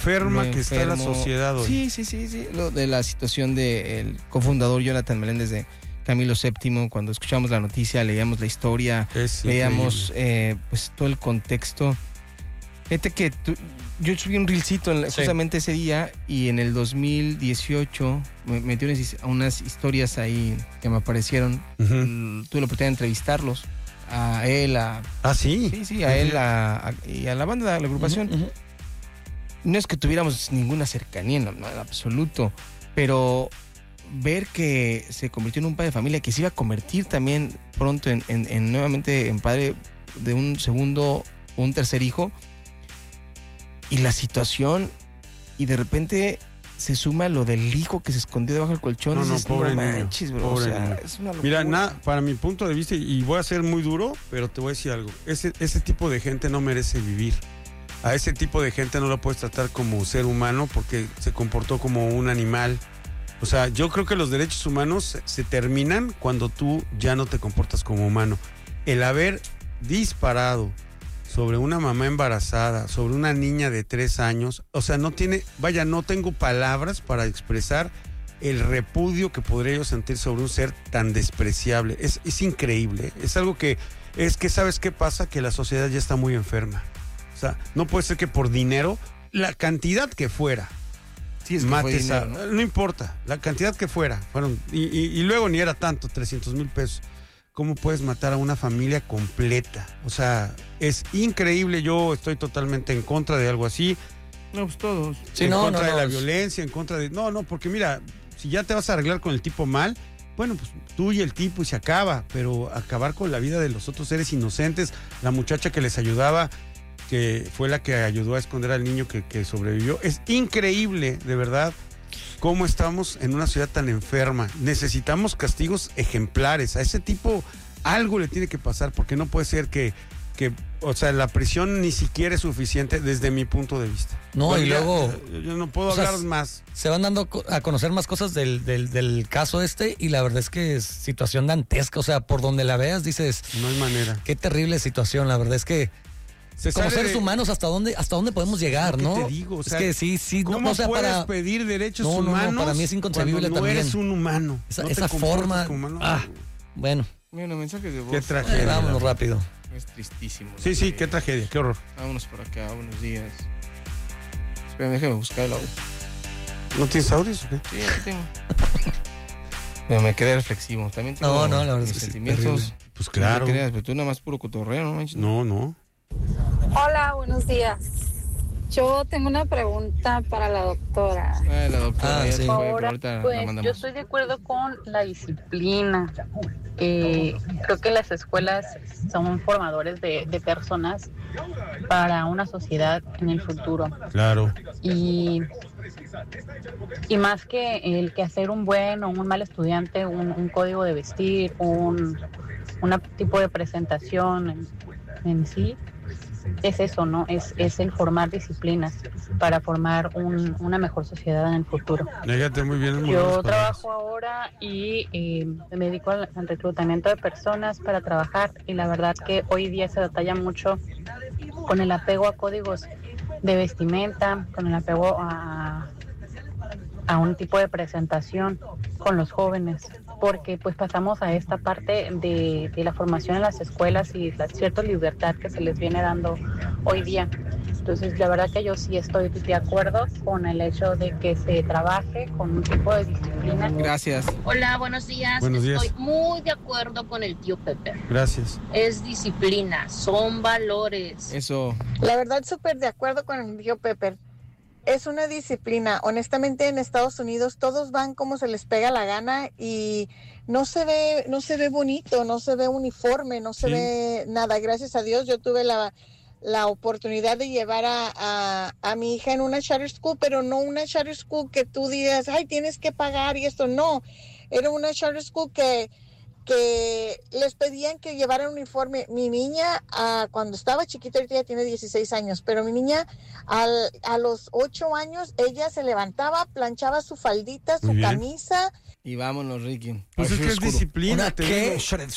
enferma que está la sociedad hoy. Sí. Lo de la situación del cofundador Jonathan Meléndez de Camilo VII, cuando escuchamos la noticia, leíamos la historia, veíamos pues todo el contexto. Fíjate que yo subí un reelcito justamente ese día, y en el 2018 me metí unas historias ahí que me aparecieron. Tuve la oportunidad de entrevistarlos, a él, Sí, a él y a la banda, a la agrupación. No es que tuviéramos ninguna cercanía, no, en absoluto, pero ver que se convirtió en un padre de familia, que se iba a convertir también pronto en nuevamente en padre de un segundo o un tercer hijo, y la situación, y de repente se suma lo del hijo que se escondió debajo del colchón. Pobre niño. Bro, es una locura. Mira, para mi punto de vista, y voy a ser muy duro, pero te voy a decir algo, ese tipo de gente no merece vivir. A ese tipo de gente no lo puedes tratar como ser humano porque se comportó como un animal. O sea, yo creo que los derechos humanos se terminan cuando tú ya no te comportas como humano. El haber disparado sobre una mamá embarazada, sobre una niña de 3 años, o sea, no tengo palabras para expresar el repudio que podría yo sentir sobre un ser tan despreciable. Es increíble. Es algo que ¿sabes qué pasa? Que la sociedad ya está muy enferma. O sea, no puede ser que por dinero, la cantidad que fuera, mates a... No importa, la cantidad que fuera, fueron, y luego ni era tanto, 300,000 pesos. ¿Cómo puedes matar a una familia completa? O sea, es increíble. Yo estoy totalmente en contra de algo así. No, pues todos. En contra de la violencia, en contra de... No, porque mira, si ya te vas a arreglar con el tipo mal, bueno, pues tú y el tipo y se acaba, pero acabar con la vida de los otros seres inocentes, la muchacha que les ayudaba, que fue la que ayudó a esconder al niño que sobrevivió. Es increíble, de verdad, cómo estamos en una ciudad tan enferma. Necesitamos castigos ejemplares. A ese tipo algo le tiene que pasar, porque no puede ser que o sea, la prisión ni siquiera es suficiente desde mi punto de vista. No, bueno, y luego... Yo no puedo hablar más. Se van dando a conocer más cosas del caso y la verdad es que es situación dantesca. O sea, por donde la veas dices... No hay manera. Qué terrible situación, la verdad es que... Como seres humanos, ¿hasta dónde podemos llegar, no? Te digo, o sea, es que sí. ¿Cómo puedes pedir derechos humanos? No, para mí es inconcebible cuando también. No eres un humano. Esa forma... Bueno. Bueno, mensajes de voz. Qué tragedia. Vámonos rápido. Es tristísimo. Sí, qué tragedia, qué horror. Vámonos por acá, buenos días. Espera, déjame buscar el audio. ¿No tienes audios o qué? Sí, aquí tengo. Pero me quedé reflexivo. También tengo la verdad mis es que sentimientos. Sí, pues claro. No creas, pero tú nada más puro cotorreo, ¿no manches? No. Hola, buenos días. Yo tengo una pregunta para la doctora. La doctora, sí. Ahora, pues, yo estoy de acuerdo con la disciplina. Creo que las escuelas son formadores de personas para una sociedad en el futuro. Claro. Y más que el que hacer un buen o un mal estudiante, un código de vestir, un tipo de presentación en sí, es eso, ¿no? Es el formar disciplinas para formar una mejor sociedad en el futuro. Déjate muy bien. Yo trabajo ahora y me dedico al reclutamiento de personas para trabajar, y la verdad que hoy día se batalla mucho con el apego a códigos de vestimenta, con el apego a un tipo de presentación con los jóvenes, porque pues pasamos a esta parte de la formación en las escuelas y la cierta libertad que se les viene dando hoy día. Entonces, la verdad que yo sí estoy de acuerdo con el hecho de que se trabaje con un tipo de disciplina. Gracias. Hola, buenos días. Estoy muy de acuerdo con el tío Pepe. Gracias. Es disciplina, son valores. Eso. La verdad, súper de acuerdo con el tío Pepe. Es una disciplina. Honestamente, en Estados Unidos todos van como se les pega la gana y no se ve bonito, no se ve uniforme, no se ve nada. Gracias a Dios yo tuve la oportunidad de llevar a mi hija en una charter school, pero no una charter school que tú digas, ay, tienes que pagar y esto. No, era una charter school que les pedían que llevaran uniforme. Mi niña, cuando estaba chiquita, ahorita ya tiene 16 años, pero mi niña a los 8 años, ella se levantaba, planchaba su faldita, su camisa. Y vámonos, Ricky. Pues es que es disciplina. ¿Qué? Shredded School.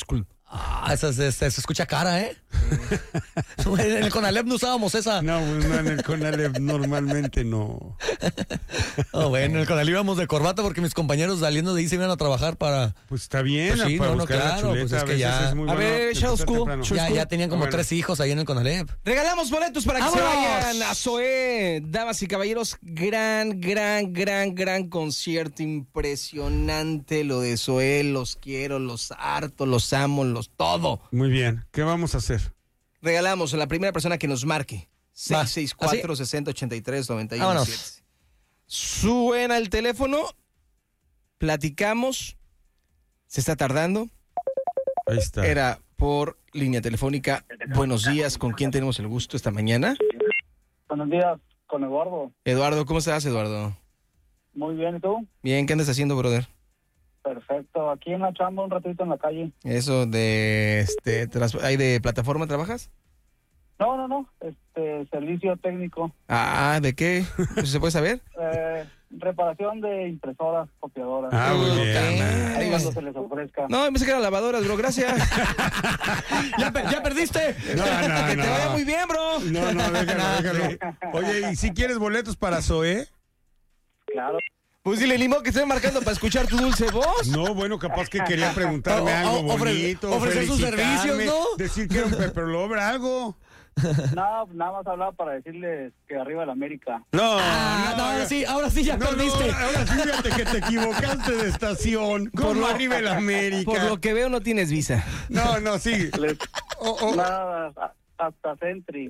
Se escucha cara, ¿eh? En el Conalep no usábamos esa. No, en el Conalep normalmente no. Bueno, en el Conalep íbamos de corbata porque mis compañeros saliendo de ahí se iban a trabajar para... Pues está bien, pues sí, para buscar la chuleta, pues es que ya... A ver, Shadow School. Ya tenían como 3 hijos ahí en el Conalep. Regalamos boletos para que se vayan a Zoé. Damas y caballeros, gran concierto. Impresionante lo de Zoé. Los quiero, los harto, los amo, todo. Muy bien. ¿Qué vamos a hacer? Regalamos a la primera persona que nos marque. 664-6083-91. Vámonos. Suena el teléfono. Platicamos. Se está tardando. Ahí está. Era por línea telefónica. Buenos días. ¿Con quién tenemos el gusto esta mañana? Buenos días, con Eduardo. Eduardo, ¿cómo estás, Eduardo? Muy bien, ¿y tú? Bien, ¿qué andas haciendo, brother? Perfecto, aquí en la chamba un ratito en la calle. Eso de ¿hay de plataforma trabajas? No, servicio técnico. ¿De qué? ¿Se puede saber? Reparación de impresoras, copiadoras. Muy bien. Ahí cuando se les ofrezca. No, pensé que eran lavadoras, bro, gracias. ¿Ya perdiste? No. Que te vaya muy bien, bro. No, déjalo. Oye, ¿y si quieres boletos para Zoé? Claro. Pues dile, ni modo que estén marcando para escuchar tu dulce voz. No, bueno, capaz que quería preguntarme algo bonito. Ofrecer sus servicios, ¿no? Decir que era un Pepper Lover, algo. No, nada más hablaba para decirles que arriba el América. No, ahora sí ya perdiste. Ahora sí, fíjate que te equivocaste de estación. ¿Cómo arriba el América? Por lo que veo no tienes visa. No, sí. Nada, hasta Centri.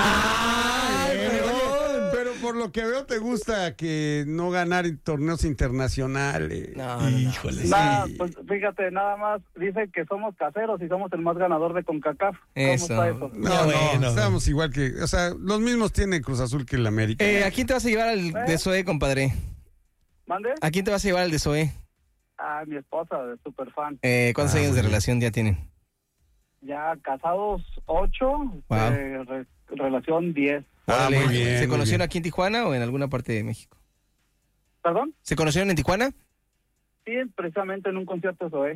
Pero por lo que veo te gusta que no ganar en torneos internacionales. No. Híjole. Pues fíjate, nada más dice que somos caseros y somos el más ganador de CONCACAF. Eso. ¿Cómo está eso? No, estamos igual que, o sea, los mismos tiene Cruz Azul que el América. ¿A quién te vas a llevar al de Zoé, compadre? ¿Mande? ¿A quién te vas a llevar al de Zoé? Mi esposa, súper fan. ¿Cuántos años de relación ya tienen? Ya casados 8, Wow. Relación 10. Muy bien. ¿Se conocieron aquí en Tijuana o en alguna parte de México? ¿Perdón? ¿Se conocieron en Tijuana? Sí, precisamente en un concierto Zoé.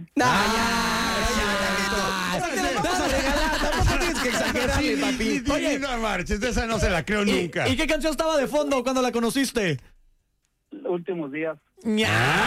Vas a regalar, tampoco tienes que exagerarle, papi. Oye, no marches, de esa no se la creo nunca. ¿Y qué canción estaba de fondo cuando la conociste? Últimos días. Oye,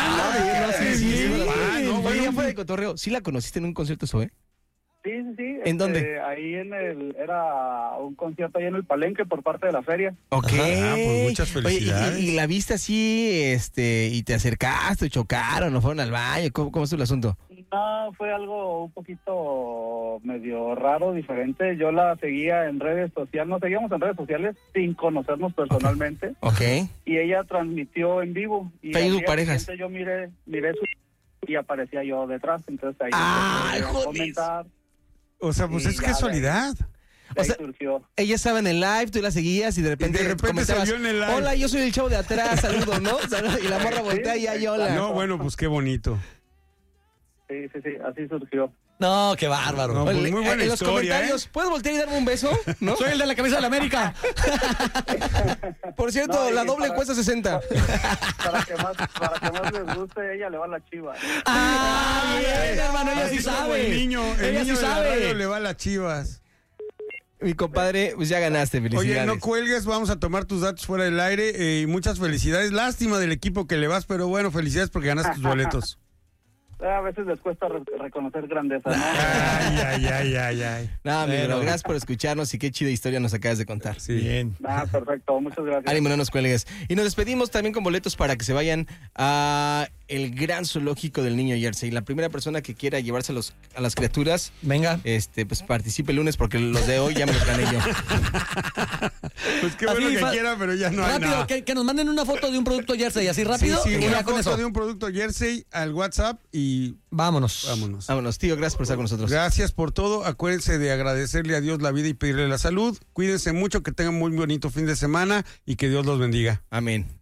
ya fue de cotorreo. ¿Sí la conociste en un concierto Zoé? Sí. ¿En dónde? Ahí era un concierto ahí en el Palenque por parte de la feria. Ok. Pues muchas felicidades. Oye, y la viste así, y te acercaste, chocaron, o fueron al baño, ¿cómo estuvo el asunto? No, fue algo un poquito medio raro, diferente. Yo la seguía en redes sociales, nos seguíamos en redes sociales sin conocernos personalmente. Ok. Y ella transmitió en vivo. Y Facebook Parejas. Yo miré su y aparecía yo detrás, entonces ahí joder. comentar. O sea, pues es casualidad. O sea, surgió. ella estaba en el live, tú la seguías y de repente comentabas, salió en el live. hola, yo soy el chavo de atrás, saludos, ¿no? Y la morra voltea y ahí, hola. No, bueno, pues qué bonito. Sí, así surgió. No, qué bárbaro. No, pues muy buena en los historia, comentarios, ¿puedes voltear y darme un beso? ¿No? Soy el de la camisa de la América. Por cierto, No, la doble cuesta 60. Para que más les guste, ella le va a la Chivas. Bien, hermano, ella sí Así como sabe. El niño Ella sí de la sabe. radio le va a las Chivas. Mi compadre, pues ya ganaste, felicidades. Oye, no cuelgues, vamos a tomar tus datos fuera del aire y muchas felicidades. Lástima del equipo que le vas, pero bueno, felicidades porque ganaste tus boletos. A veces les cuesta reconocer grandeza, ¿no? Ay. No, amigo, gracias por escucharnos y qué chida historia nos acabas de contar. Sí. Bien. Perfecto, muchas gracias. Ánimo, no nos cuelgues. Y nos despedimos también con boletos para que se vayan a el gran zoológico del Niño Jersey. La primera persona que quiera llevarse a las criaturas, Venga. pues participe el lunes porque los de hoy ya me los gané yo. Pues qué bueno que quiera, pero ya no hay rápido, nada. que nos manden una foto de un producto Jersey, así rápido. Sí, y una ya con foto eso. de un producto Jersey al WhatsApp y Vámonos. Vámonos, tío, gracias por estar con nosotros. gracias por todo. Acuérdense de agradecerle a Dios la vida y pedirle la salud. Cuídense mucho, que tengan muy bonito fin de semana y que Dios los bendiga. Amén.